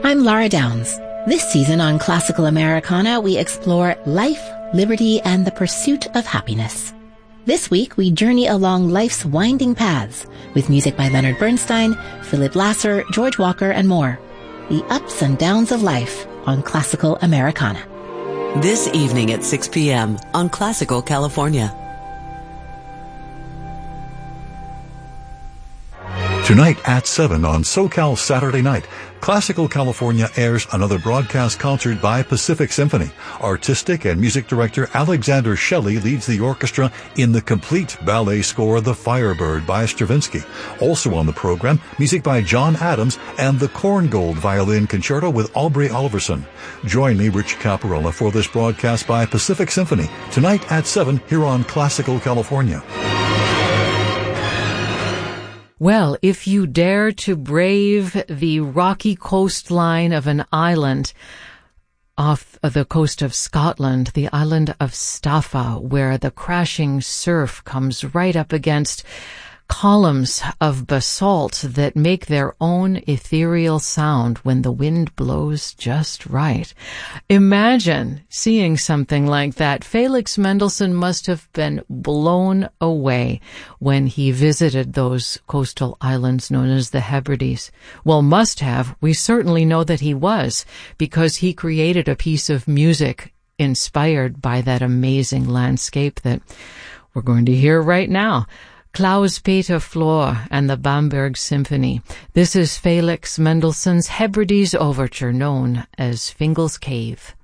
I'm Laura Downs. This season on Classical Americana, we explore life, liberty, and the pursuit of happiness. This week, we journey along life's winding paths with music by Leonard Bernstein, Philip Lasser, George Walker, and more. The ups and downs of life on Classical Americana. This evening at 6 p.m. on Classical California. Tonight at 7 on SoCal Saturday Night, Classical California airs another broadcast concert by Pacific Symphony. Artistic and music director Alexander Shelley leads the orchestra in the complete ballet score The Firebird by Stravinsky. Also on the program, music by John Adams and the Korngold Violin Concerto with Aubrey Oliverson. Join me, Rich Caparella, for this broadcast by Pacific Symphony tonight at 7 here on Classical California. Well, if you dare to brave the rocky coastline of an island off the coast of Scotland, the island of Staffa, where the crashing surf comes right up against columns of basalt that make their own ethereal sound when the wind blows just right. Imagine seeing something like that. Felix Mendelssohn must have been blown away when he visited those coastal islands known as the Hebrides. Well, must have. We certainly know that he was, because he created a piece of music inspired by that amazing landscape that we're going to hear right now. Klaus-Peter Flor and the Bamberg Symphony. This is Felix Mendelssohn's Hebrides Overture, known as Fingal's Cave.